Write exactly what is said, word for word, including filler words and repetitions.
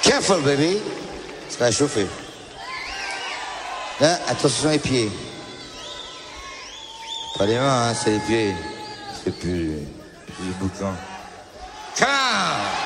Careful, baby. Ça va chauffer. Hein, attention les pieds. Pas les mains, hein, c'est les pieds. C'est plus, plus les bouquins. Come on!